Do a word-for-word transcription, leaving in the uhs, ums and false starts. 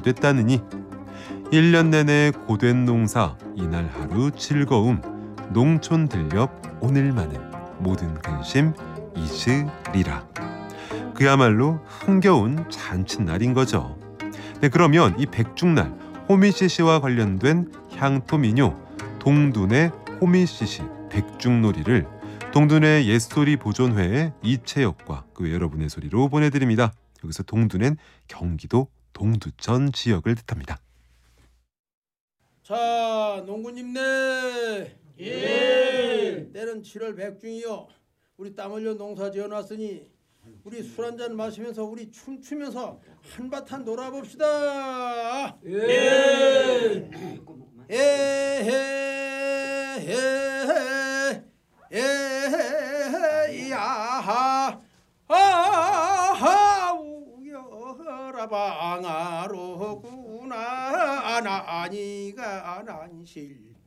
잘 됐다느니 일 년 내내 고된 농사 이날 하루 즐거움 농촌 들녘 오늘만은 모든 근심 잊으리라. 그야말로 흥겨운 잔칫날인 거죠. 네, 그러면 이 백중날 호미씨씨와 관련된 향토민요 동둔의 호미씨씨 백중놀이를 동둔의 옛소리 보존회의 이채혁과 그 여러분의 소리로 보내드립니다. 여기서 동둔엔 경기도 동두천 지역을 뜻합니다. 자, 농구님네. 예. 때는 칠월 백중이요. 우리 땀 흘려 농사 지어놨으니 우리 술 한잔 마시면서 우리 춤추면서 한바탕 놀아봅시다. 예. 에헤헤헤 에헤야하 아하 우여라 방아로구나 아나니가 안실